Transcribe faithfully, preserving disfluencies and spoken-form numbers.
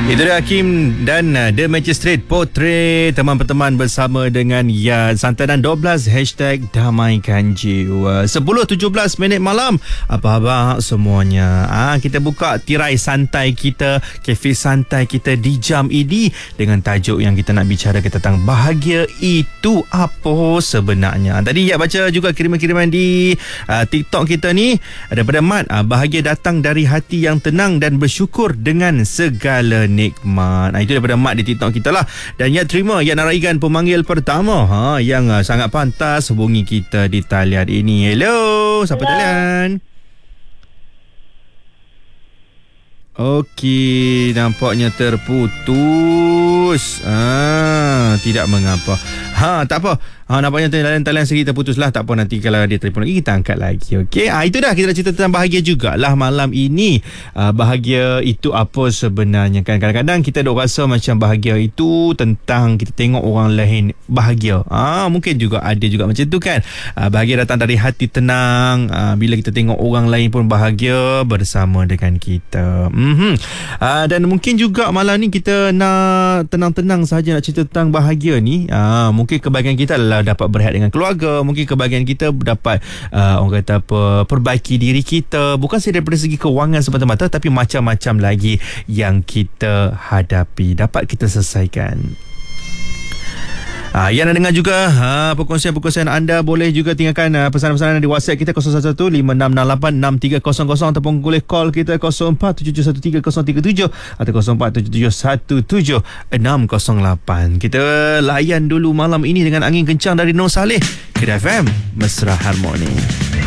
Itu dia Hakim dan uh, The Magistrate Portrait, teman-teman bersama dengan ya Santanan dua belas hashtag Damaikan Jiwa. Sepuluh tujuh belas minit malam. Apa khabar semuanya? Ah, kita buka tirai santai kita, kafe santai kita di jam ini dengan tajuk yang kita nak bicara tentang bahagia itu apa sebenarnya. Tadi ya baca juga kiriman-kiriman di uh, TikTok kita ni daripada Mat. Uh, bahagia datang dari hati yang tenang dan bersyukur dengan segala nikmat. Nah, itu daripada Mat di TikTok kita lah. Dan ya terima ya nak raikan pemanggil pertama ha, yang uh, sangat pantas hubungi kita di talian ini. Hello, siapa Hello. talian? Okey, nampaknya terputus. Ah, tidak mengapa. Ha, tak apa. Ha, nampaknya talian-talian segi terputus lah. Tak apa, nanti kalau dia telefon lagi kita angkat lagi. Okey. Ah, itu dah kita dah cerita tentang bahagia jugalah malam ini. Ah, bahagia itu apa sebenarnya kan? Kadang-kadang kita dok rasa macam bahagia itu tentang kita tengok orang lain bahagia. Ah, mungkin juga ada juga macam tu kan. Ah, bahagia datang dari hati tenang. Ah, bila kita tengok orang lain pun bahagia bersama dengan kita. Mm-hmm. Ah, dan mungkin juga malam ni kita nak tenang-tenang saja nak cerita tentang bahagia ni. Ah, mungkin kebahagiaan kita adalah dapat berehat dengan keluarga. Mungkin kebahagiaan kita dapat uh, orang kata apa, perbaiki diri kita, bukan sahaja daripada segi kewangan semata-mata, tapi macam-macam lagi yang kita hadapi dapat kita selesaikan. Ha, yang nak dengar juga ha, perkongsian-perkongsian anda, boleh juga tinggalkan ha, pesanan-pesanan di WhatsApp kita kosong satu satu lima enam enam lapan enam tiga kosong kosong ataupun boleh call kita kosong empat tujuh tujuh satu tiga kosong tiga tujuh atau kosong empat tujuh tujuh satu tujuh enam kosong lapan. Kita layan dulu malam ini dengan angin kencang dari Nur Saleh. Kira F M Mesra Harmoni.